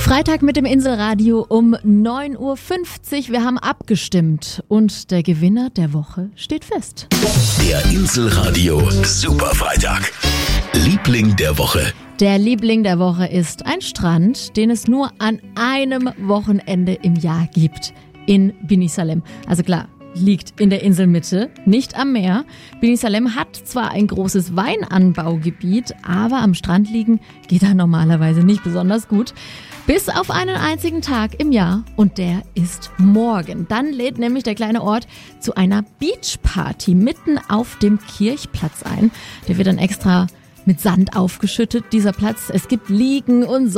Freitag mit dem Inselradio um 9.50 Uhr. Wir haben abgestimmt und der Gewinner der Woche steht fest. Der Inselradio Superfreitag. Liebling der Woche. Der Liebling der Woche ist ein Strand, den es nur an einem Wochenende im Jahr gibt. In Bini Salem. Also klar, liegt in der Inselmitte, nicht am Meer. Bini Salem hat zwar ein großes Weinanbaugebiet, aber am Strand liegen geht da normalerweise nicht besonders gut. Bis auf einen einzigen Tag im Jahr und der ist morgen. Dann lädt nämlich der kleine Ort zu einer Beachparty mitten auf dem Kirchplatz ein. Der wird dann extra mit Sand aufgeschüttet, dieser Platz. Es gibt Liegen und